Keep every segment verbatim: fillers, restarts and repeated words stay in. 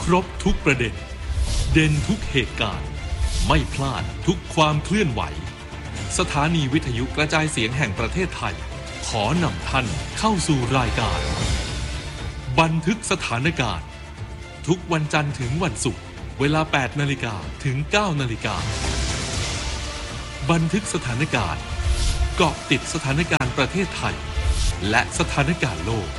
ครบทุกประเด็นเด่นทุกเหตุการณ์ไม่พลาดทุกความเคลื่อนไหวสถานีวิทยุกระจายเสียงแห่งประเทศไทยขอนำท่านเข้าสู่รายการบันทึกสถานการณ์ทุกวันจันทร์ถึงวันศุกร์เวลา แปดนาฬิกา ถึง เก้านาฬิกาบันทึกสถานการณ์เกาะติดสถานการณ์ประเทศไทยและสถานการณ์โลก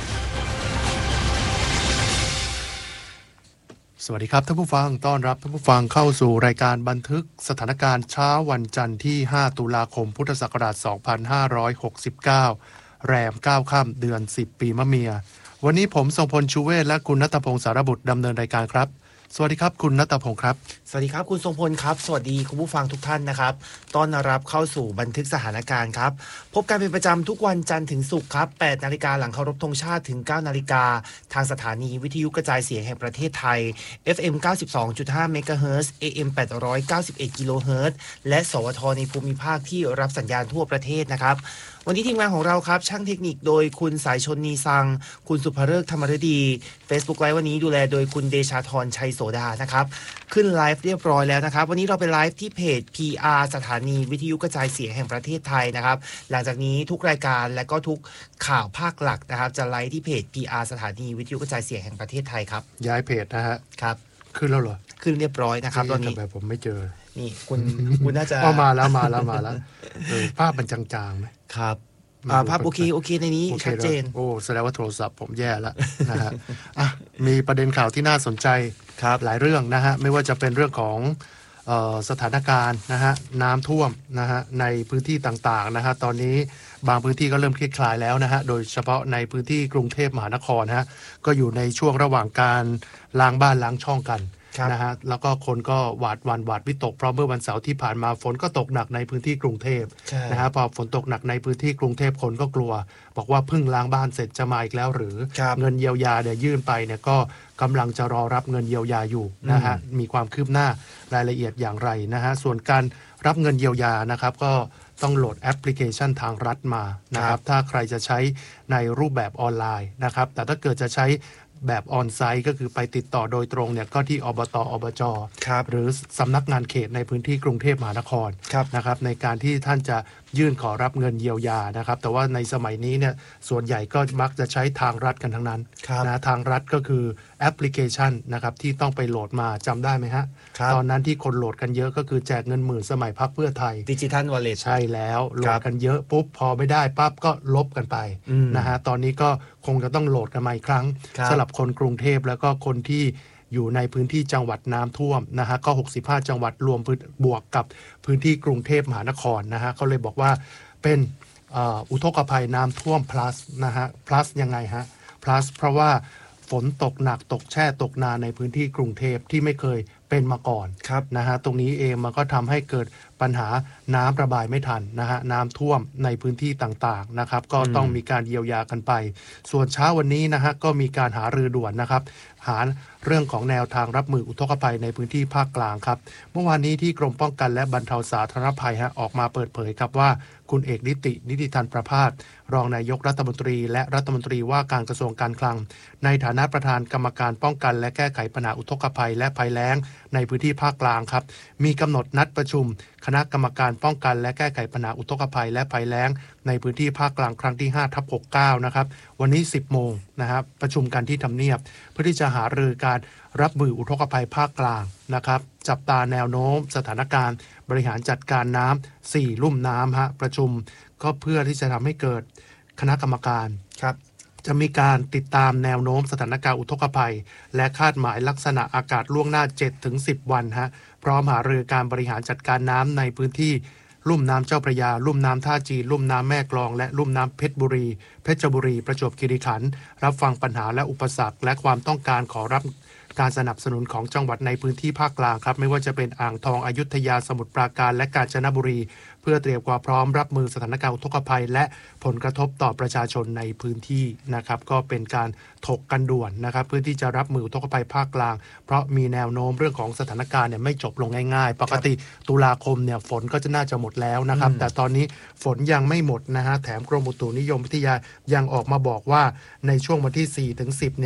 สวัสดีครับท่านผู้ฟังต้อนรับท่านผู้ฟังเข้าสู่รายการบันทึกสถานการณ์เช้าวันจันทร์ที่ห้าตุลาคมพุทธศักราชสองพันห้าร้อยหกสิบเก้าแรมเก้าค่ำเดือนสิบปีมะเมียวันนี้ผมทรงพลชูเวศและคุณณัฐพงศ์สารบุตรดำเนินรายการครับสวัสดีครับคุณณัฐพงศ์ครับสวัสดีครับคุณทรงพลครับสวัสดีคุณผู้ฟังทุกท่านนะครับต้อนรับเข้าสู่บันทึกสถานการณ์ครับพบกันเป็นประจำทุกวันจันทร์ถึงศุกร์ครับแปดนาฬิกาหลังเคารพธงชาติถึงเก้านาฬิกาทางสถานีวิทยุกระจายเสียงแห่งประเทศไทย เอฟ เอ็ม เก้าสิบสองจุดห้า เมกะเฮิรตซ์ เอ เอ็ม แปดร้อยเก้าสิบเอ็ด กิโลเฮิรตซ์และสวทในภูมิภาคที่รับสัญญาณทั่วประเทศนะครับวันนี้ทีมงานของเราครับช่างเทคนิคโดยคุณสายชนนีซังคุณสุภฤกษ์ธรรมฤดี Facebook ไลฟ์วันนี้ดูแลโดยคุณเดชาธรชัยโสดานะครับขึ้นไลฟ์เรียบร้อยแล้วนะครับวันนี้เราไปไลฟ์ที่เพจ พี อาร์ สถานีวิทยุกระจายเสียงแห่งประเทศไทยนะครับหลังจากนี้ทุกรายการและก็ทุกข่าวภาคหลักนะครับจะไลฟ์ที่เพจ พี อาร์ สถานีวิทยุกระจายเสียงแห่งประเทศไทยครับย้ายเพจนะฮะครับขึ้นแล้วเหรอขึ้นเรียบร้อยนะครับตอนนี้แต่ผมไม่เจอนี่คุณคุณน่าจะอ๋อมาแล้วมาแล้วมาแล้วเออภาพมันจางๆไหมครับภาพโอเคโอเคในนี้ชัดเจนโอ้แสดงว่าโทรศัพท์ผมแย่แล้วนะฮะอ่ะมีประเด็นข่าวที่น่าสนใจหลายเรื่องนะฮะไม่ว่าจะเป็นเรื่องของเอ่อสถานการณ์นะฮะน้ำท่วมนะฮะในพื้นที่ต่างๆนะฮะตอนนี้บางพื้นที่ก็เริ่มคลี่คลายแล้วนะฮะโดยเฉพาะในพื้นที่กรุงเทพมหานครฮะก็อยู่ในช่วงระหว่างการล้างบ้านล้างช่องกันนะฮะแล้วก็คนก็หวาดหวั่นหวาดวิตกเพราะเมื่อวันเสาร์ที่ผ่านมาฝนก็ตกหนักในพื้นที่กรุงเทพนะฮะพอฝนตกหนักในพื้นที่กรุงเทพคนก็กลัวบอกว่าเพิ่งล้างบ้านเสร็จจะมาอีกแล้วหรือเงินเยียวยาเนี่ยยื่นไปเนี่ยก็กำลังจะรอรับเงินเยียวยาอยู่นะฮะมีความคืบหน้ารายละเอียดอย่างไรนะฮะส่วนการรับเงินเยียวยานะครับก็ต้องโหลดแอปพลิเคชันทางรัฐมานะครับถ้าใครจะใช้ในรูปแบบออนไลน์นะครับแต่ถ้าเกิดจะใช้แบบออนไซต์ก็คือไปติดต่อโดยตรงเนี่ยก็ที่อบต.อบจ.หรือสำนักงานเขตในพื้นที่กรุงเทพมหานครนะครับในการที่ท่านจะยื่นขอรับเงินเยียวยานะครับแต่ว่าในสมัยนี้เนี่ยส่วนใหญ่ก็มักจะใช้ทางรัฐกันทั้งนั้นนะทางรัฐก็คือแอปพลิเคชันนะครับที่ต้องไปโหลดมาจำได้ไหมฮะตอนนั้นที่คนโหลดกันเยอะก็คือแจกเงินหมื่นสมัยพรรคเพื่อไทยดิจิทัลวอลเล็ตใช่แล้วโหลดกันเยอะปุ๊บพอไม่ได้ปั๊บก็ลบกันไปนะฮะตอนนี้ก็คงจะต้องโหลดกันมาอีกครั้งสำหรับคนกรุงเทพแล้วก็คนที่อยู่ในพื้นที่จังหวัดน้ำท่วมนะฮะก็หกสิบห้าจังหวัดรวมบวกกับพื้นที่กรุงเทพมหานครนะฮะเขาเลยบอกว่าเป็นอุทกภัยน้ำท่วม plus นะฮะ plus ยังไงฮะ plus เพราะว่าฝนตกหนักตกแช่ตกนานในพื้นที่กรุงเทพที่ไม่เคยเป็นมาก่อนนะฮะตรงนี้เองมันก็ทำให้เกิดปัญหาน้ำระบายไม่ทันนะฮะน้ำท่วมในพื้นที่ต่างๆนะครับก็ต้องมีการเยียวยากันไปส่วนเช้าวันนี้นะฮะก็มีการหารือด่วนนะครับหาเรื่องของแนวทางรับมืออุทกภัยในพื้นที่ภาคกลางครับเมื่อวานนี้ที่กรมป้องกันและบรรเทาสาธารณภัยฮะออกมาเปิดเผยครับว่าคุณเอกนิตินิติธันประภาสรองนายกรัฐมนตรีและรัฐมนตรีว่าการกระทรวงการคลังในฐานะประธานกรรมการป้องกันและแก้ไขปัญหาอุทกภัยและภัยแล้งในพื้นที่ภาคกลางครับมีกำหนดนัดประชุมคณะกรรมการป้องกันและแก้ไขปัญหาอุทกภัยและภัยแล้งในพื้นที่ภาคกลางครั้งที่ ห้าทับหกสิบเก้า นะครับวันนี้ สิบโมงนะครับประชุมกันที่ทำเนียบเพื่อที่จะหารือการรับมืออุทกภัยภาคกลางนะครับจับตาแนวโน้มสถานการณ์บริหารจัดการน้ำสี่ลุ่มน้ำฮะประชุมก็เพื่อที่จะทำให้เกิดคณะกรรมการครับจะมีการติดตามแนวโน้มสถานการณ์อุทกภัยและคาดหมายลักษณะอากาศล่วงหน้า เจ็ดถึงสิบ วันฮะพร้อมหารือการบริหารจัดการน้ำในพื้นที่ลุ่มน้ำเจ้าพระยาลุ่มน้ำท่าจีนลุ่มน้ำแม่กลองและลุ่มน้ำเพชรบุรีเพชรบุรีประจวบคีรีขันธ์รับฟังปัญหาและอุปสรรคและความต้องการขอรับการสนับสนุนของจังหวัดในพื้นที่ภาคกลางครับไม่ว่าจะเป็นอ่างทองอยุธยาสมุทรปราการและกาญจนบุรีเพื่อเตรียมความพร้อมรับมือสถานการณ์อุทกภัยและผลกระทบต่อประชาชนในพื้นที่นะครับก็เป็นการถกกันด่วนนะครับเพื่อที่จะรับมืออุทกภัยภาคกลางเพราะมีแนวโน้มเรื่องของสถานการณ์เนี่ยไม่จบลงง่ายๆปกติตุลาคมเนี่ยฝนก็จะน่าจะหมดแล้วนะครับแต่ตอนนี้ฝนยังไม่หมดนะฮะแถมกรมอุตุนิยมวิทยายังออกมาบอกว่าในช่วงวันที่ สี่ถึงสิบ เนี่ย ก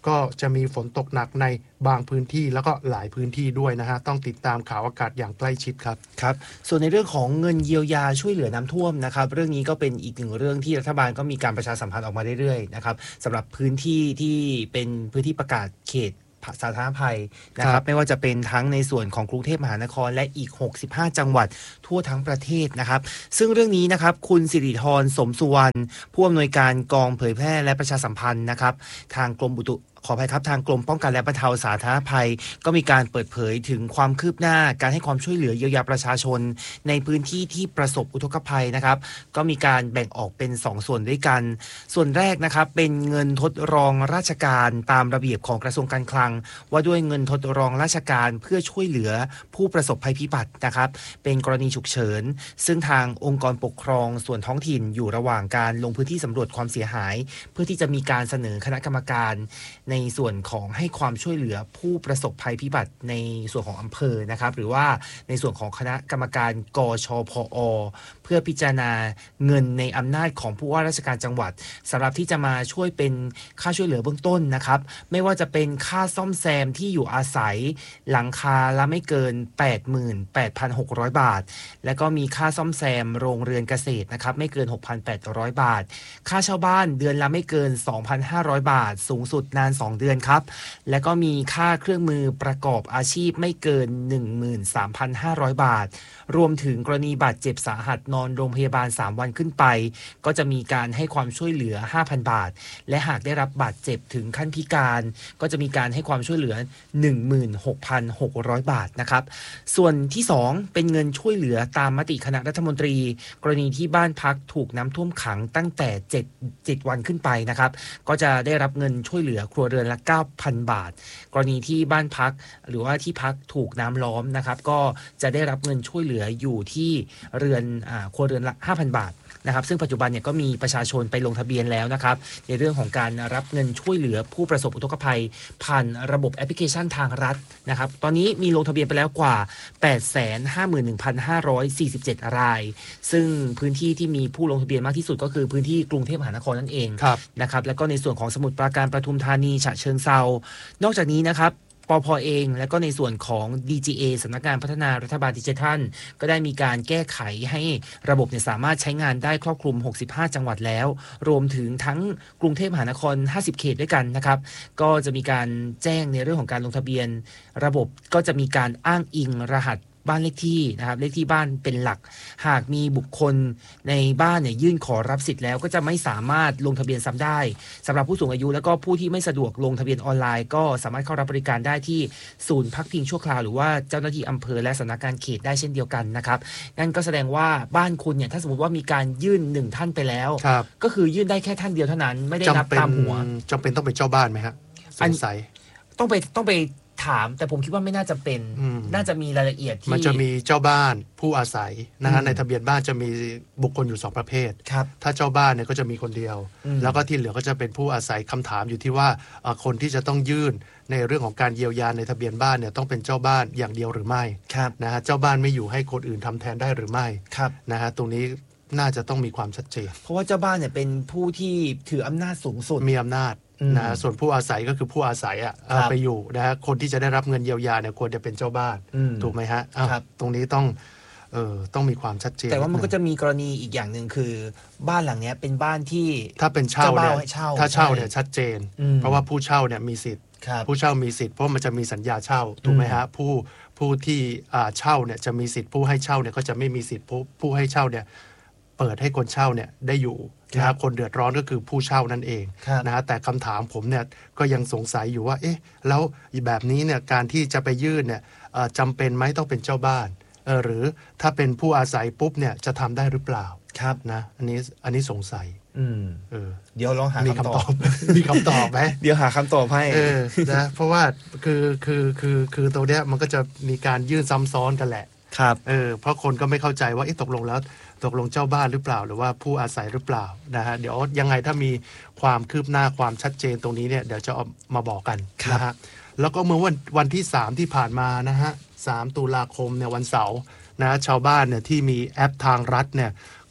ก็จะมีฝนตกหนักในบางพื้นที่แล้วก็หลายพื้นที่ด้วยนะฮะต้องติดตามข่าวอากาศอย่างใกล้ชิดครับครับส่วนในเรื่องของเงินเยียวยาช่วยเหลือน้ำท่วมนะครับเรื่องนี้ก็เป็นอีกหนึ่งเรื่องที่รัฐบาลก็มีการประชาสัมพันธ์ออกมาเรื่อยๆนะครับสำหรับพื้นที่ที่เป็นพื้นที่ประกาศเขตสาธารณภัยนะครับไม่ว่าจะเป็นทั้งในส่วนของกรุงเทพมหานครและอีกหกสิบห้าจังหวัดทั่วทั้งประเทศนะครับซึ่งเรื่องนี้นะครับคุณสิริธรสมสุวรรณผู้อำนวยการกองเผยแพร่และประชาสัมพันธ์นะครับทางกรมอุตุขออภัยครับทางกรมป้องกันและบรรเทาสาธารณภัยก็มีการเปิดเผยถึงความคืบหน้าการให้ความช่วยเหลือเยียวยาประชาชนในพื้นที่ที่ประสบอุทกภัยนะครับก็มีการแบ่งออกเป็นสองส่วนด้วยกันส่วนแรกนะครับเป็นเงินทดรองราชการตามระเบียบของกระทรวงการคลังว่าด้วยเงินทดรองราชการเพื่อช่วยเหลือผู้ประสบภัยพิบัตินะครับเป็นกรณีฉุกเฉินซึ่งทางองค์กรปกครองส่วนท้องถิ่นอยู่ระหว่างการลงพื้นที่สำรวจความเสียหายเพื่อที่จะมีการเสนอคณะกรรมการในส่วนของให้ความช่วยเหลือผู้ประสบภัยพิบัติในส่วนของอำเภอนะครับหรือว่าในส่วนของคณะกรรมการกชพอเพื่อพิจารณาเงินในอำนาจของผู้ว่าราชการจังหวัดสำหรับที่จะมาช่วยเป็นค่าช่วยเหลือเบื้องต้นนะครับไม่ว่าจะเป็นค่าซ่อมแซมที่อยู่อาศัยหลังคาละไม่เกิน แปดหมื่นแปดพันหกร้อย บาทและก็มีค่าซ่อมแซมโรงเรือนเกษตรนะครับไม่เกิน หกพันแปดร้อย บาทค่าเช่าบ้านเดือนละไม่เกิน สองพันห้าร้อย บาทสูงสุดนานสองเดือนครับและก็มีค่าเครื่องมือประกอบอาชีพไม่เกิน หนึ่งหมื่นสามพันห้าร้อย บาทรวมถึงกรณีบาดเจ็บสาหัสนอนโรงพยาบาลสามวันขึ้นไปก็จะมีการให้ความช่วยเหลือ ห้าพัน บาทและหากได้รับบาดเจ็บถึงขั้นพิการก็จะมีการให้ความช่วยเหลือ หนึ่งหมื่นหกพันหกร้อย บาทนะครับส่วนที่สองเป็นเงินช่วยเหลือตามมติคณะรัฐมนตรีกรณีที่บ้านพักถูกน้ำท่วมขังตั้งแต่เจ็ด เจ็ดวันขึ้นไปนะครับก็จะได้รับเงินช่วยเหลือครัวเรือนละ เก้าพัน บาทกรณีที่บ้านพักหรือว่าที่พักถูกน้ำล้อมนะครับก็จะได้รับเงินช่วยเหลืออยู่ที่เรือนอ่าครัวเรือนละ ห้าพัน บาทนะครับซึ่งปัจจุบันเนี่ยก็มีประชาชนไปลงทะเบียนแล้วนะครับในเรื่องของการรับเงินช่วยเหลือผู้ประสบอุทกภัยผ่านระบบแอปพลิเคชันทางรัฐนะครับตอนนี้มีลงทะเบียนไปแล้วกว่า แปดแสนห้าหมื่นหนึ่งพันห้าร้อยสี่สิบเจ็ด รายซึ่งพื้นที่ที่มีผู้ลงทะเบียนมากที่สุดก็คือพื้นที่กรุงเทพมหานครนั่นเองนะครับแล้วก็ในส่วนของสมุทรปราการปทุมธานีฉะเชิงเทรานอกจากนี้นะครับปพ.เองและก็ในส่วนของ ดี จี เอ สำนักงานพัฒนารัฐบาลดิจิทัลก็ได้มีการแก้ไขให้ระบบเนี่ยสามารถใช้งานได้ครอบคลุมหกสิบห้าจังหวัดแล้วรวมถึงทั้งกรุงเทพมหานครห้าสิบเขตด้วยกันนะครับก็จะมีการแจ้งในเรื่องของการลงทะเบียนระบบก็จะมีการอ้างอิงรหัสบ้านเลขที่นะครับเลขที่บ้านเป็นหลักหากมีบุคคลในบ้านเนี่ยยื่นขอรับสิทธิ์แล้วก็จะไม่สามารถลงทะเบียนซ้ำได้สำหรับผู้สูงอายุแล้วก็ผู้ที่ไม่สะดวกลงทะเบียนออนไลน์ก็สามารถเข้ารับบริการได้ที่ศูนย์พักพิงชั่วคราวหรือว่าเจ้าหน้าที่อำเภอและสำนักงานเขตได้เช่นเดียวกันนะครับนั่นก็แสดงว่าบ้านคุณเนี่ยถ้าสมมติว่ามีการยื่นหนึ่งท่านไปแล้วก็คือยื่นได้แค่ท่านเดียวเท่านั้นไม่ได้นับตามหัวจำเป็นต้องเป็นเจ้าบ้านไหมฮะสงสัยต้องไปต้องไปถามแต่ผมคิดว่าไม่น่าจะเป็นน่าจะมีรายละเอียดที่มันจะมีเจ้าบ้านผู้อาศัยนะฮะในทะเบียนบ้านจะมีบุคคลอยู่สองประเภทถ้าเจ้าบ้านเนี่ยก็จะมีคนเดียวแล้วก็ที่เหลือก็จะเป็นผู้อาศัยคำถามอยู่ที่ว่าคนที่จะต้องยื่นในเรื่องของการเยียวยาในทะเบียนบ้านเนี่ยต้องเป็นเจ้าบ้านอย่างเดียวหรือไม่นะฮะเจ้าบ้านไม่อยู่ให้คนอื่นทำแทนได้หรือไม่นะฮะตรงนี้น่าจะต้องมีความชัดเจนเพราะว่าเจ้าบ้านเนี่ยเป็นผู้ที่ถืออำนาจสูงสุดมีอำนาจนะส่วนผู้อาศัยก็คือผู้อาศัยอ่ะไปอยู่นะฮะคนที่จะได้รับเงินเยียวยาเนี่ยควรจะเป็นเจ้าบ้านถูกไหมฮะตรงนี้ต้องเออต้องมีความชัดเจนแต่ว่ามันก็จะมีกรณีอีกอย่างหนึ่งคือบ้านหลังนี้เป็นบ้านที่ถ้าเป็นเช่าเนี่ยถ้าเช่าเนี่ยชัดเจนเพราะว่าผู้เช่าเนี่ยมีสิทธิ์ผู้เช่ามีสิทธิ์เพราะมันจะมีสัญญาเช่าถูกไหมฮะผู้ผู้ที่เช่าเนี่ยจะมีสิทธิ์ผู้ให้เช่าเนี่ยก็จะไม่มีสิทธิ์ผู้ผู้ให้เช่าเนี่ยเปิดให้คนเช่าเนี่ยได้อยู่นะฮะคนเดือดร้อนก็คือผู้เช่านั่นเองนะฮะแต่คำถามผมเนี่ยก็ยังสงสัยอยู่ว่าเอ๊ะแล้วแบบนี้เนี่ยการที่จะไปยื่นเนี่ยจำเป็นไหมต้องเป็นเจ้าบ้านเออหรือถ้าเป็นผู้อาศัยปุ๊บเนี่ยจะทำได้หรือเปล่าครับนะอันนี้อันนี้สงสัยอืมเออเดี๋ยวลองหาคำตอบมีคำตอบไหมเดี๋ยวหาคำตอบให้เออนะเพราะว่าคือคือคือคือตัวเนี้ยมันก็จะมีการยื่นซ้ำซ้อนกันแหละครับเออเพราะคนก็ไม่เข้าใจว่าเอ๊ะตกลงแล้วตกลงเจ้าบ้านหรือเปล่าหรือว่าผู้อาศัยหรือเปล่านะฮะเดี๋ยวยังไงถ้ามีความคืบหน้าความชัดเจนตรงนี้เนี่ยเดี๋ยวจะเอามาบอกกันนะฮะแล้วก็เมื่อวันวันที่สามที่ผ่านมานะฮะสามตุลาคมเนี่ยวันเสาร์นะชาวบ้านเนี่ยที่มีแอปทางรัฐเนี่ยก็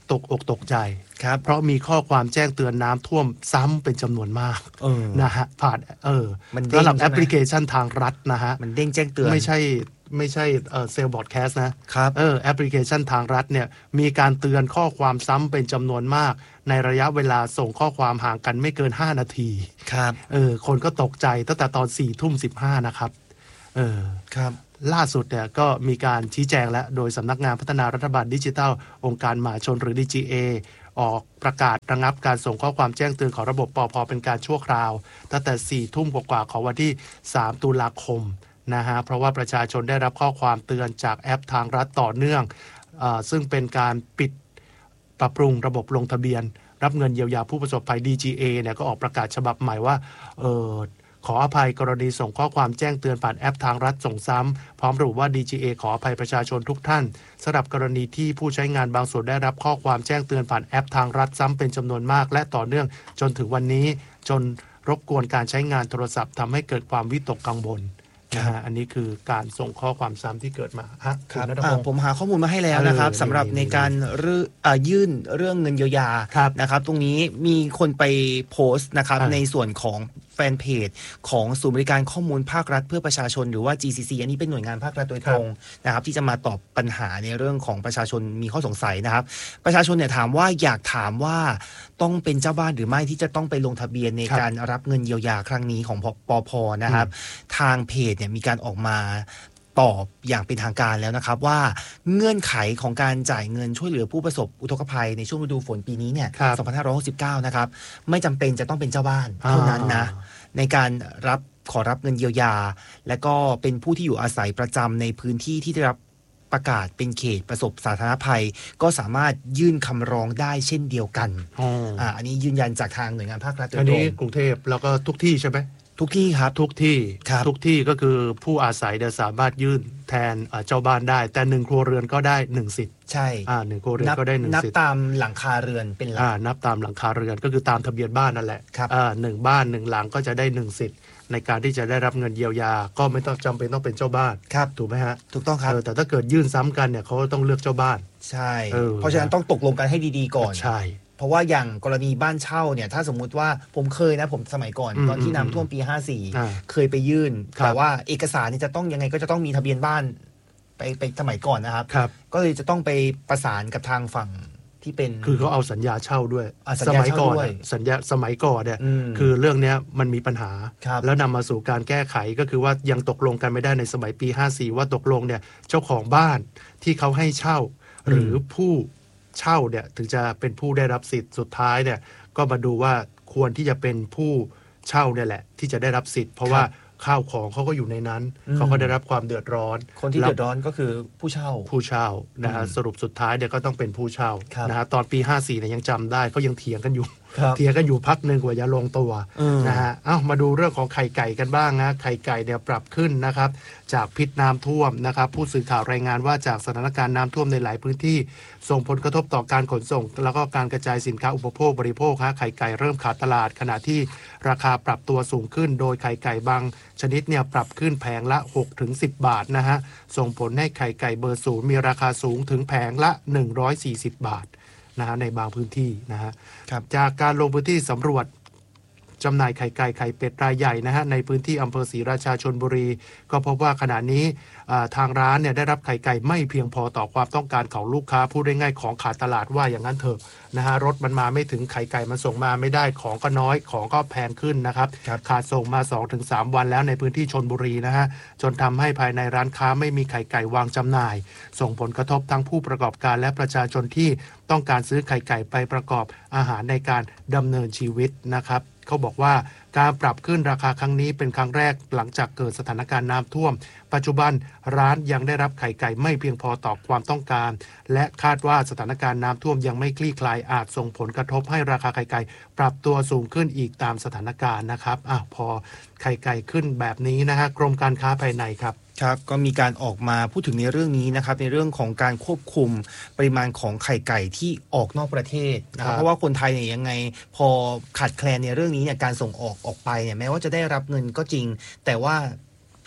ตกอกตกใจครับเพราะมีข้อความแจ้งเตือนน้ำท่วมซ้ำเป็นจำนวนมากนะฮะผ่านเออสำหรับแอปพลิเคชันทางรัฐนะฮะมันเด้งแจ้งเตือนไม่ใช่ไม่ใช่เออเซลล์บอร์ดแคสต์นะครับเออแอปพลิเคชันทางรัฐเนี่ยมีการเตือนข้อความซ้ำเป็นจำนวนมากในระยะเวลาส่งข้อความห่างกันไม่เกินห้านาทีครับเออคนก็ตกใจตั้งแต่ตอนสี่ทุ่มสิบห้านะครับเออครับล่าสุดเนี่ยก็มีการชี้แจงแล้วโดยสำนักงานพัฒนารัฐบาลดิจิทัลองค์การมหาชนหรือ ดี จี เอ ออกประกาศระงับการส่งข้อความแจ้งเตือนของระบบปภเป็นการชั่วคราวตั้งแต่สี่ทุ่มกว่าๆของวันที่สามตุลาคมนะฮะเพราะว่าประชาชนได้รับข้อความเตือนจากแอปทางรัฐต่อเนื่องเอ่อซึ่งเป็นการปิดปรับปรุงระบบลงทะเบียนรับเงินเยียวยาผู้ประสบภัย ดี จี เอ เนี่ยก็ออกประกาศฉบับใหม่ว่าเออขออภัยกรณีส่งข้อความแจ้งเตือนผ่านแอปทางรัฐส่งซ้ำพร้อมระบุว่า ดี จี เอ ขออภัยประชาชนทุกท่านสำหรับกรณีที่ผู้ใช้งานบางส่วนได้รับข้อความแจ้งเตือนผ่านแอปทางรัฐซ้ำเป็นจำนวนมากและต่อเนื่องจนถึงวันนี้จนรบกวนการใช้งานโทรศัพท์ทำให้เกิดความวิตกกังวลนะฮะอันนี้คือการส่งข้อความซ้ำที่เกิดมาฮะครับผมหาข้อมูลมาให้แล้วนะครับสำหรับในการยื่นเรื่องเงินเยียวยานะครับตรงนี้มีคนไปโพสต์นะครับในส่วนของแฟนเพจของศูนย์บริการข้อมูลภาครัฐเพื่อประชาชนหรือว่า จี ซี ซี อันนี้เป็นหน่วยงานภาครัฐโดยตรงนะครับที่จะมาตอบปัญหาในเรื่องของประชาชนมีข้อสงสัยนะครับประชาชนเนี่ยถามว่าอยากถามว่าต้องเป็นเจ้าบ้านหรือไม่ที่จะต้องไปลงทะเบียนในการรับเงินเยียวยาครั้งนี้ของปภ.นะครับทางเพจเนี่ยมีการออกมาตอบอย่างเป็นทางการแล้วนะครับว่าเงื่อนไขของการจ่ายเงินช่วยเหลือผู้ประสบอุทกภัยในช่วงฤดูฝนปีนี้เนี่ยสองพันห้าร้อยหกสิบเก้านะครับไม่จำเป็นจะต้องเป็นเจ้าบ้านเท่านั้นนะในการรับขอรับเงินเยียวยาและก็เป็นผู้ที่อยู่อาศัยประจำในพื้นที่ที่ได้รับประกาศเป็นเขตประสบสาธารณภัยก็สามารถยื่นคำร้องได้เช่นเดียวกันอ่าอันนี้ยืนยันจากทางหน่วยงานภาครัฐโดยตรงอันนี้กรุงเทพแล้วก็ทุกที่ใช่ไหมทุกที่ครับทุกที่ทุกที่ก็คือผู้อาศัยจะสามารถยื่นแทนเจ้าบ้านได้แต่หนึ่งครัวเรือนก็ได้หนึ่งสิทธิ์ใช่อ่าหนึ่งครัวเรือนก็ได้หนึ่งสิทธิ์นับตามหลังคาเรือนเป็นหลักอ่านับตามหลังคาเรือนก็คือตามทะเบียนบ้านนั่นแหละอ่าหนึ่งบ้านหนึ่งหลังก็จะได้หนึ่งสิทธิ์ในการที่จะได้รับเงินเยียวยาก็ไม่ต้องจำเป็นต้องเป็นเจ้าบ้านถูกไหมฮะถูกต้องครับแต่ถ้าเกิดยื่นซ้ำกันเนี่ยเขาต้องเลือกเจ้าบ้านใช่เพราะฉะนั้นต้องตกลงกันให้ดีๆก่อนใช่เพราะว่าอย่างกรณีบ้านเช่าเนี่ยถ้าสมมุติว่าผมเคยนะผมสมัยก่อนตอนที่น้ำท่วมปีห้าสี่เคยไปยื่นแต่ว่าเอกสารนี่จะต้องยังไงก็จะต้องมีทะเบียนบ้านไปไปสมัยก่อนนะครับก็เลยจะต้องไปประสานกับทางฝั่งที่เป็นคือเขาเอาสัญญาเช่าด้วยสมัยก่อนสัญญาสมัยก่อนเนี่ยคือเรื่องนี้มันมีปัญหาแล้วนำมาสู่การแก้ไขก็คือว่ายังตกลงกันไม่ได้ในสมัยปีห้าสี่ว่าตกลงเนี่ยเจ้าของบ้านที่เขาให้เช่าหรือผู้เช่าเนี่ยถึงจะเป็นผู้ได้รับสิทธิ์สุดท้ายเนี่ยก็มาดูว่าควรที่จะเป็นผู้เช่าเนี่ยแหละที่จะได้รับสิทธิ์เพราะว่าข้าวของเขาก็อยู่ในนั้นเขาก็ได้รับความเดือดร้อนคนที่เดือดร้อนก็คือผู้เช่าผู้เช่านะฮะสรุปสุดท้ายเนี่ยก็ต้องเป็นผู้เช่านะฮะตอนปีห้าสี่เนี่ยยังจำได้เขายังเถียงกันอยู่เถียงกันอยู่พักหนึ่งกว่าจะลงตัวนะฮะเอ้ามาดูเรื่องของไข่ไก่กันบ้างนะไข่ไก่เนี่ยปรับขึ้นนะครับจากพิษน้ำท่วมนะครับผู้สื่อข่าวรายงานว่าจากสถานการณ์น้ำท่วมในหลายพื้นที่ส่งผลกระทบต่อการขนส่งแล้วก็การกระจายสินค้าอุปโภคบริโภคฮะไข่ไก่เริ่มขาดตลาดขณะที่ราคาปรับตัวสูงขึ้นโดยไข่ไก่บางชนิดเนี่ยปรับขึ้นแผงละ หกถึงสิบ บาทนะฮะส่งผลให้ไข่ไก่เบอร์ศูนย์มีราคาสูงถึงแผงละหนึ่งร้อยสี่สิบบาทนะฮะในบางพื้นที่นะฮะจากการลงพื้นที่สำรวจจำหน่ายไข่ไก่ไข่เป็ดรายใหญ่นะฮะในพื้นที่อำเภอศรีราชาชลบุรีก็พบว่าขณะนี้ทางร้านเนี่ยได้รับไข่ไก่ไม่เพียงพอต่อความต้องการของลูกค้าพูดได้ง่ายของขาดตลาดว่าอย่างนั้นเถอะนะฮะรถมันมาไม่ถึงไข่ไก่มันส่งมาไม่ได้ของก็น้อยของก็แพงขึ้นนะครับขาดส่งมา สองถึงสาม วันแล้วในพื้นที่ชลบุรีนะฮะจนทำให้ภายในร้านค้าไม่มีไข่ไก่วางจำหน่ายส่งผลกระทบทั้งผู้ประกอบการและประชาชนที่ต้องการซื้อไข่ไก่ไปประกอบอาหารในการดำเนินชีวิตนะครับเขาบอกว่าการปรับขึ้นราคาครั้งนี้เป็นครั้งแรกหลังจากเกิดสถานการณ์น้ำท่วมปัจจุบันร้านยังได้รับไข่ไก่ไม่เพียงพอต่อความต้องการและคาดว่าสถานการณ์น้ำท่วมยังไม่คลี่คลายอาจส่งผลกระทบให้ราคาไข่ไก่ปรับตัวสูงขึ้นอีกตามสถานการณ์นะครับอ่ะพอไข่ไก่ขึ้นแบบนี้นะฮะกรมการค้าภายในครับครับก็มีการออกมาพูดถึงในเรื่องนี้นะครับในเรื่องของการควบคุมปริมาณของไข่ไก่ที่ออกนอกประเทศนะครับเพราะว่าคนไทยเนี่ยยังไงพอขาดแคลนในเรื่องนี้เนี่ยการส่งออกออกไปเนี่ยแม้ว่าจะได้รับเงินก็จริงแต่ว่า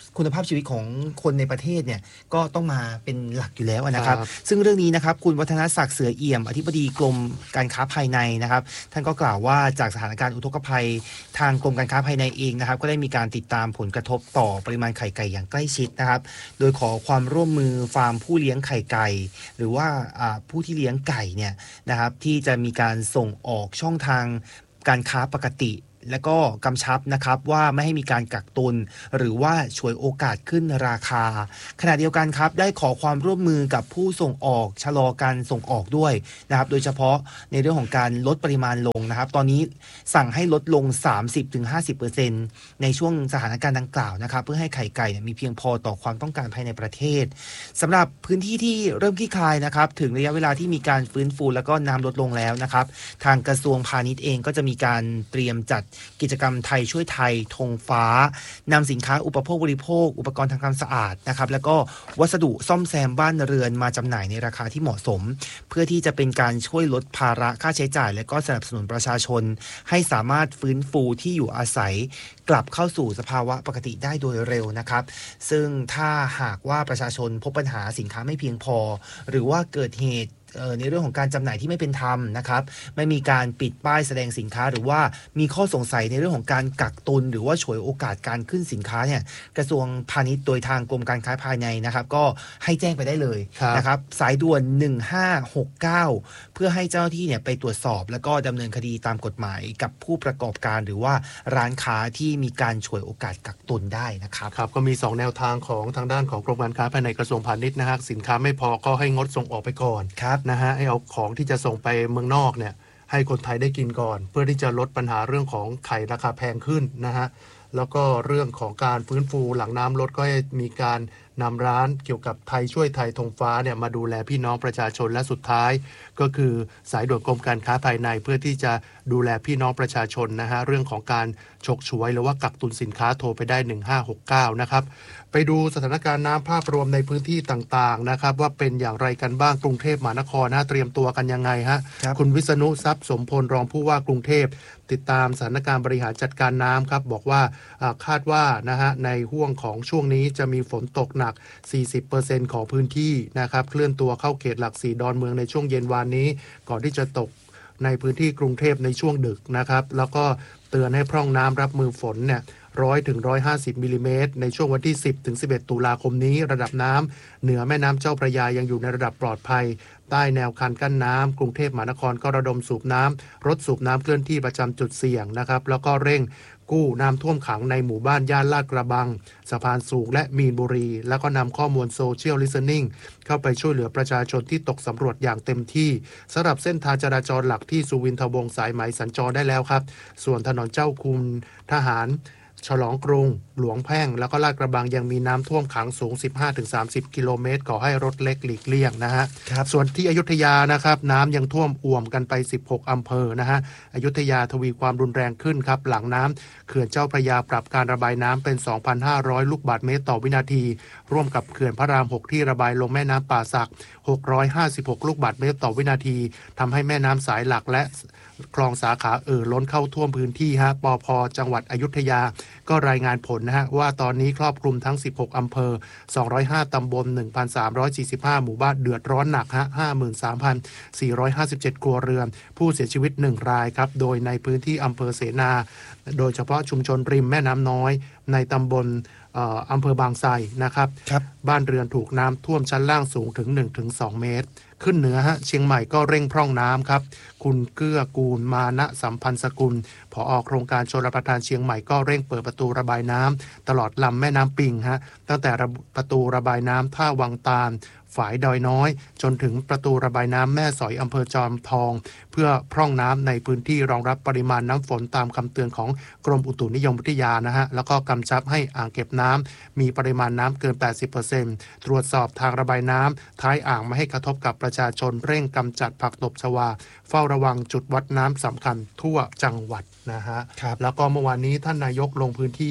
คุณภาพชีวิตของคนในประเทศเนี่ยก็ต้องมาเป็นหลักอยู่แล้วนะครับครับซึ่งเรื่องนี้นะครับคุณวัฒนศักดิ์เสือเอี่ยมอธิบดีกรมการค้าภายในนะครับท่านก็กล่าวว่าจากสถานการณ์อุทกภัยทางกรมการค้าภายในเองนะครับก็ได้มีการติดตามผลกระทบต่อปริมาณไข่ไก่อย่างใกล้ชิดนะครับโดยขอความร่วมมือฟาร์มผู้เลี้ยงไข่ไก่หรือว่าผู้ที่เลี้ยงไก่เนี่ยนะครับที่จะมีการส่งออกช่องทางการค้าปกติและก็กำชับนะครับว่าไม่ให้มีการกักตุนหรือว่าฉวยโอกาสขึ้นราคาขณะเดียวกันครับได้ขอความร่วมมือกับผู้ส่งออกชะลอการส่งออกด้วยนะครับโดยเฉพาะในเรื่องของการลดปริมาณลงนะครับตอนนี้สั่งให้ลดลง สามสิบถึงห้าสิบเปอร์เซ็นต์ ในช่วงสถานการณ์ดังกล่าวนะครับเพื่อให้ไข่ไก่มีเพียงพอต่อความต้องการภายในประเทศสำหรับพื้นที่ที่เริ่มคลี่คลายนะครับถึงระยะเวลาที่มีการฟื้นฟูแล้วก็น้ำลดลงแล้วนะครับทางกระทรวงพาณิชย์เองก็จะมีการเตรียมจัดกิจกรรมไทยช่วยไทยธงฟ้านำสินค้าอุปโภคบริโภคอุปกรณ์ทางความสะอาดนะครับแล้วก็วัสดุซ่อมแซมบ้านเรือนมาจำหน่ายในราคาที่เหมาะสมเพื่อที่จะเป็นการช่วยลดภาระค่าใช้จ่ายและก็สนับสนุนประชาชนให้สามารถฟื้นฟูที่อยู่อาศัยกลับเข้าสู่สภาวะปกติได้โดยเร็วนะครับซึ่งถ้าหากว่าประชาชนพบปัญหาสินค้าไม่เพียงพอหรือว่าเกิดเหตุในเรื่องของการจำหน่ายที่ไม่เป็นธรรมนะครับไม่มีการปิดป้ายแสดงสินค้าหรือว่ามีข้อสงสัยในเรื่องของการกักตุนหรือว่าฉวยโอกาสการขึ้นสินค้าเนี่ยกระทรวงพาณิชย์โดยทางกรมการค้าภายในนะครับก็ให้แจ้งไปได้เลยนะครับสายด่วนหนึ่งห้าหกเก้าเพื่อให้เจ้าหน้าที่เนี่ยไปตรวจสอบแล้วก็ดำเนินคดีตามกฎหมายกับผู้ประกอบการหรือว่าร้านค้าที่มีการฉวยโอกาสกักตุนได้นะครับครับก็มีสองแนวทางของทางด้านของกรมการค้าภายในกระทรวงพาณิชย์นะฮะสินค้าไม่พอก็ให้งดส่งออกไปก่อนนะฮะให้เอาของที่จะส่งไปเมืองนอกเนี่ยให้คนไทยได้กินก่อนเพื่อที่จะลดปัญหาเรื่องของไข่ราคาแพงขึ้นนะฮะแล้วก็เรื่องของการฟื้นฟูหลังน้ำลดก็มีการนำร้านเกี่ยวกับไทยช่วยไทยธงฟ้าเนี่ยมาดูแลพี่น้องประชาชนและสุดท้ายก็คือสายด่วนกรมการค้าภายในเพื่อที่จะดูแลพี่น้องประชาชนนะฮะเรื่องของการฉกฉวยหรือว่ากักตุนสินค้าโทรไปได้หนึ่งห้าหกเก้านะครับไปดูสถานการณ์น้ำภาพรวมในพื้นที่ต่างๆนะครับว่าเป็นอย่างไรกันบ้างกรุงเทพมหานครนะเตรียมตัวกันยังไงฮะ คุณวิษณุทรัพย์สมพลรองผู้ว่ากรุงเทพติดตามสถานการณ์บริหารจัดการน้ำครับบอกว่าคาดว่านะฮะในห่วงของช่วงนี้จะมีฝนตกหนัก สี่สิบเปอร์เซ็นต์ ของพื้นที่นะครับเคลื่อนตัวเข้าเขตหลักสี่ดอนเมืองในช่วงเย็นวานนี้ก่อนที่จะตกในพื้นที่กรุงเทพในช่วงดึกนะครับแล้วก็เตือนให้พร่องน้ำรับมือฝนเนี่ยร้อยถึงร้อยห้าสิบมิลลิเมตรในช่วงวันที่สิบถึงสิบเอ็ดตุลาคมนี้ระดับน้ำเหนือแม่น้ำเจ้าพระยายังอยู่ในระดับปลอดภัยใต้แนวคันกั้นน้ำกรุงเทพมหานครก็ระดมสูบน้ำรถสูบน้ำเคลื่อนที่ประจำจุดเสี่ยงนะครับแล้วก็เร่งกู้น้ำท่วมขังในหมู่บ้านย่านลาดกระบังสะพานสูงและมีนบุรีแล้วก็นำข้อมูลโซเชียลลิสติ้งเข้าไปช่วยเหลือประชาชนที่ตกสำรวจอย่างเต็มที่สำหรับเส้นทางจราจรหลักที่สุวินทวงศ์สายไหมสัญจรได้แล้วครับส่วนถนนเจ้าคุณทหารฉลองกรุงหลวงแพ่งแล้วก็ลาดกระบังยังมีน้ำท่วมขังสูง สิบห้าถึงสามสิบ กิโลเมตรขอให้รถเล็กหลีกเลี่ยงนะฮะส่วนที่อยุธยานะครับน้ำยังท่วมอ่วมกันไปสิบหกอำเภอนะฮะอยุธยาทวีความรุนแรงขึ้นครับหลังน้ำเขื่อนเจ้าพระยาปรับการระบายน้ำเป็น สองพันห้าร้อย ลูกบาศก์เมตรต่อวินาทีร่วมกับเขื่อนพระรามหกที่ระบายลงแม่น้ำป่าสักหกร้อยห้าสิบหกลูกบาศก์เมตรต่อวินาทีทำให้แม่น้ำสายหลักและคลองสาขาเอ่อล้นเข้าท่วมพื้นที่ฮะปภ.จังหวัดอยุธยาก็รายงานผลนะฮะว่าตอนนี้ครอบคลุมทั้งสิบหกอำเภอสองร้อยห้าตำบล หนึ่งพันสามร้อยสี่สิบห้า หมู่บ้านเดือดร้อนหนักฮะ ห้าหมื่นสามพันสี่ร้อยห้าสิบเจ็ด ครัวเรือนผู้เสียชีวิตหนึ่งรายครับโดยในพื้นที่อำเภอเสนาโดยเฉพาะชุมชนริมแม่น้ำน้อยในตำบลอำเภอบางไทรนะครับบ้านเรือนถูกน้ำท่วมชั้นล่างสูงถึง หนึ่งถึงสอง เมตรขึ้นเหนือฮะเชียงใหม่ก็เร่งพร่องน้ำครับคุณเกื้อกูลมานะสัมพันธ์สกุลผอ.โครงการชลประทานเชียงใหม่ก็เร่งเปิดประตูระบายน้ำตลอดลำแม่น้ำปิงฮะตั้งแต่ประตูระบายน้ำท่าวังตาลฝายดอยน้อยจนถึงประตูระบายน้ำแม่สอยอำเภอจอมทองเพื่อพร่องน้ำในพื้นที่รองรับปริมาณน้ำฝนตามคำเตือนของกรมอุตุนิยมวิทยานะฮะแล้วก็กำชับให้อ่างเก็บน้ำมีปริมาณน้ำเกิน แปดสิบเปอร์เซ็นต์ ตรวจสอบทางระบายน้ำท้ายอ่างไม่ให้กระทบกับประชาชนเร่งกำจัดผักตบชวาเฝ้าระวังจุดวัดน้ำสำคัญทั่วจังหวัดนะฮะแล้วก็เมื่อวานนี้ท่านนายกลงพื้นที่ฮะ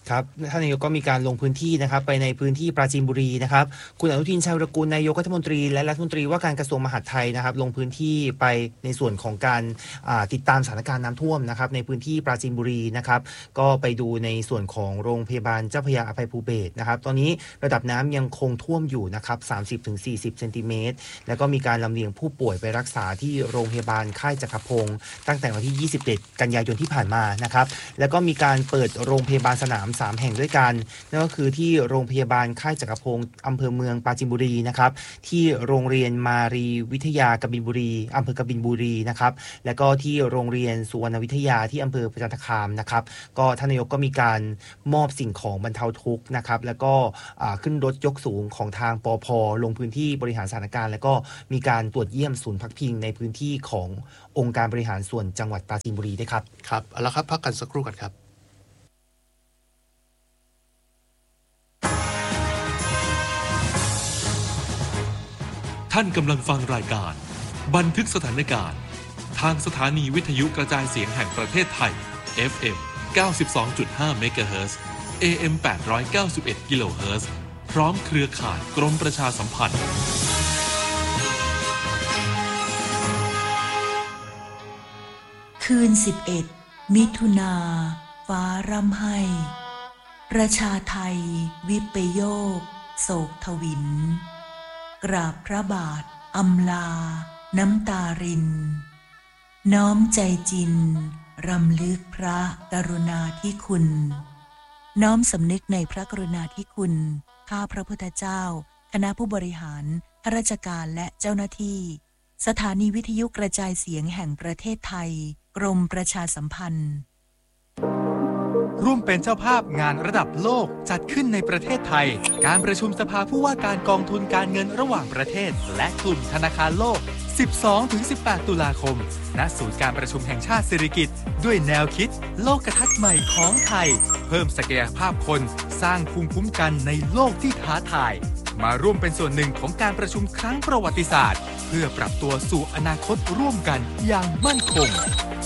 ครับท่านนายกก็มีการลงพื้นที่นะครับไปในพื้นที่ปราจีนบุรีนะครับคุณอนุทินชาญวิรากูลนายกรัฐมนตรีและรัฐมนตรีว่าการกระทรวงมหาดไทยนะครับลงพื้นที่ไปในส่วนของการติดตามสถานการณ์น้ำท่วมนะครับในพื้นที่ปราจีนบุรีนะครับก็ไปดูในส่วนของโรงพยาบาลเจ้าพระยาอภัยภูเบศรนะครับตอนนี้ระดับน้ำยังคงท่วมอยู่นะครับ สามสิบถึงสี่สิบ เซนติเมตรแล้วก็มีการลำเลียงผู้ป่วยไปรักษาที่โรงพยาบาลค่ายจักรพงศ์ตั้งแต่วันที่ยี่สิบเอ็ดกันยายนที่ผ่านมานะครับแล้วก็มีการเปิดโรงพยาบาลสนามสามแห่งด้วยกันนั่นก็คือที่โรงพยาบาลค่ายจักรพงศ์อำเภอเมืองปราจีนบุรีนะครับที่โรงเรียนมารีวิทยากบินบุรีอำเภอกบินบุรีนะครับแล้วก็ที่โรงเรียนสุวรรณวิทยาที่อำเภอประจันตคามนะครับก็ท่านนายกก็มีการมอบสิ่งของบรรเทาทุกข์นะครับแล้วก็ขึ้นรถยกสูงของทางปภ.ลงพื้นที่บริหารสถานการณ์แล้วก็มีการตรวจเยี่ยมศูนย์พักพิงในพื้นที่ขององค์การบริหารส่วนจังหวัดปราจีนบุรีด้วยครับครับเอาละครับพักกันสักครู่กันครับท่านกำลังฟังรายการบันทึกสถานการณ์ทางสถานีวิทยุกระจายเสียงแห่งประเทศไทย เอฟ เอ็ม เก้าสิบสองจุดห้า เมกะเฮิรตซ์ เอ เอ็ม แปดร้อยเก้าสิบเอ็ด กิโลเฮิรตซ์ พร้อมเครือข่ายกรมประชาสัมพันธ์คืนสิบเอ็ดมิถุนาฟ้าร่ำไห้ประชาไทยวิปโยคโศกทวินกราบพระบาทอำลาน้ำตารินน้อมใจจินรำลึกพระกรุณาธิคุณน้อมสำนึกในพระกรุณาธิคุณข้าพระพุทธเจ้าคณะผู้บริหารข้าราชการและเจ้าหน้าที่สถานีวิทยุกระจายเสียงแห่งประเทศไทยกรมประชาสัมพันธ์ร่วมเป็นเจ้าภาพงานระดับโลกจัดขึ้นในประเทศไทยการประชุมสภาผู้ว่าการกองทุนการเงินระหว่างประเทศและกลุ่มธนาคารโลก สิบสองถึงสิบแปด ตุลาคมณศูนย์การประชุมแห่งชาติสิริกิติ์ด้วยแนวคิดโลกทัศน์ใหม่ของไทยเพิ่มศักยภาพคนสร้างภูมิคุ้มกันในโลกที่ท้าทายมาร่วมเป็นส่วนหนึ่งของการประชุมครั้งประวัติศาสตร์เพื่อปรับตัวสู่อนาคตร่วมกันอย่างมั่นคง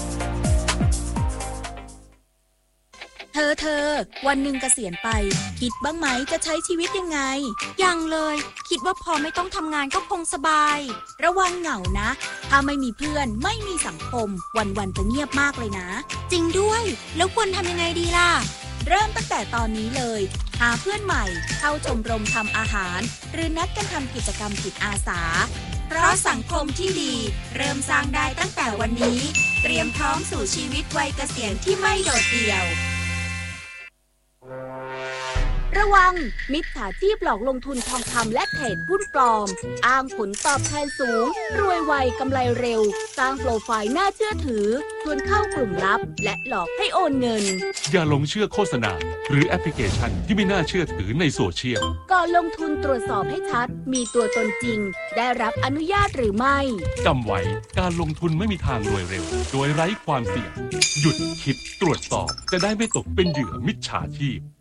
เธอเธอวันหนึ่งเกษียณไปคิดบ้างไหมจะใช้ชีวิตยังไงยังเลยคิดว่าพอไม่ต้องทำงานก็คงสบายระวังเหงานะถ้าไม่มีเพื่อนไม่มีสังคมวันๆจะเงียบมากเลยนะจริงด้วยแล้วควรทำยังไงดีล่ะเริ่มตั้งแต่ตอนนี้เลยหาเพื่อนใหม่เข้าชมรมทำอาหารหรือนัดกันทำกิจกรรมจิตอาสาเพราะสังคมที่ดีเริ่มสร้างได้ตั้งแต่วันนี้เตรียมพร้อมสู่ชีวิตวัยเกษียณที่ไม่โดดเดี่ยวระวังมิจฉาชีพหลอกลงทุนทองคำและเทรดหุ้นปลอมอ้างผลตอบแทนสูงรวยไวกำไรเร็วสร้างโปรไฟล์น่าเชื่อถือชวนเข้ากลุ่มลับและหลอกให้โอนเงินอย่าหลงเชื่อโฆษณาหรือแอปพลิเคชันที่ไม่น่าเชื่อถือในโซเชียลก่อนลงทุนตรวจสอบให้ชัดมีตัวตนจริงได้รับอนุญาตหรือไม่จำไว้การลงทุนไม่มีทางรวยเร็วโดยไร้ความเสี่ยงหยุดคิดตรวจสอบจะได้ไม่ตกเป็นเหยื่อมิจฉาชีพ